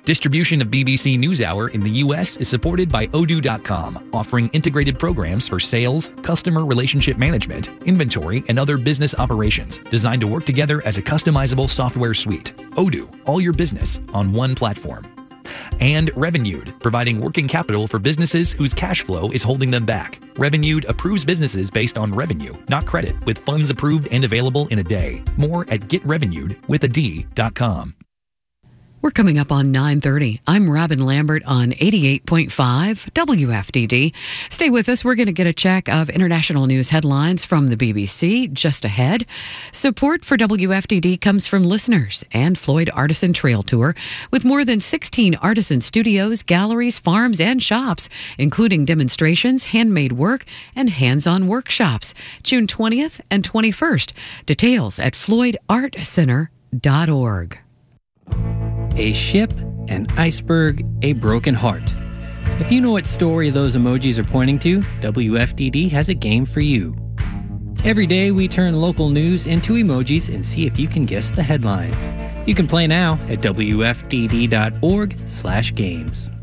Distribution of BBC NewsHour in the U.S. is supported by Odoo.com, offering integrated programs for sales, customer relationship management, inventory, and other business operations, designed to work together as a customizable software suite. Odoo, all your business on one platform. And Revenued, providing working capital for businesses whose cash flow is holding them back. Revenued approves businesses based on revenue, not credit, with funds approved and available in a day. More at getrevenued.com. We're coming up on 9:30. I'm Robin Lambert on 88.5 WFDD. Stay with us. We're going to get a check of international news headlines from the BBC just ahead. Support for WFDD comes from listeners and Floyd Artisan Trail Tour, with more than 16 artisan studios, galleries, farms, and shops, including demonstrations, handmade work, and hands-on workshops. June 20th and 21st. Details at floydartcenter.org. A ship, an iceberg, a broken heart. If you know what story those emojis are pointing to, WFDD has a game for you. Every day we turn local news into emojis and see if you can guess the headline. You can play now at WFDD.org/games.